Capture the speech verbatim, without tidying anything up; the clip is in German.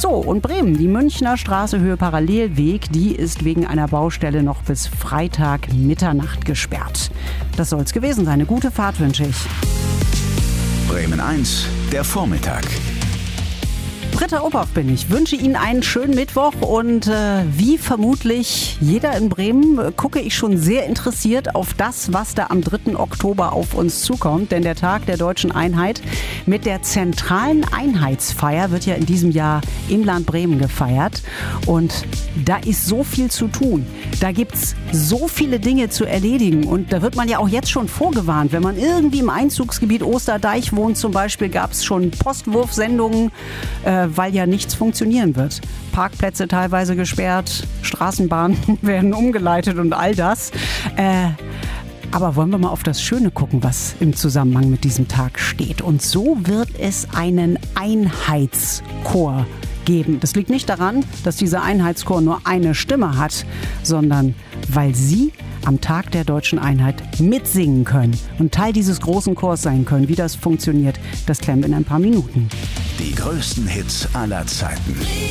So, und Bremen, die Münchner Straße Höhe Parallelweg, die ist wegen einer Baustelle noch bis Freitag Mitternacht gesperrt. Das soll's gewesen sein. Eine gute Fahrt wünsche ich. Bremen eins, der Vormittag. Britta Uphoff bin ich. Wünsche Ihnen einen schönen Mittwoch und äh, wie vermutlich jeder in Bremen äh, gucke ich schon sehr interessiert auf das, was da am dritten Oktober auf uns zukommt. Denn der Tag der deutschen Einheit mit der zentralen Einheitsfeier wird ja in diesem Jahr im Land Bremen gefeiert. Und da ist so viel zu tun. Da gibt's so viele Dinge zu erledigen. Und da wird man ja auch jetzt schon vorgewarnt. Wenn man irgendwie im Einzugsgebiet Osterdeich wohnt zum Beispiel, gab es schon Postwurfsendungen, äh, weil ja nichts funktionieren wird. Parkplätze teilweise gesperrt, Straßenbahnen werden umgeleitet und all das. Äh, aber wollen wir mal auf das Schöne gucken, was im Zusammenhang mit diesem Tag steht. Und so wird es einen Einheitschor geben. Das liegt nicht daran, dass dieser Einheitschor nur eine Stimme hat, sondern weil sie am Tag der deutschen Einheit mitsingen können und Teil dieses großen Chors sein können. Wie das funktioniert, das klären wir in ein paar Minuten. Die größten Hits aller Zeiten.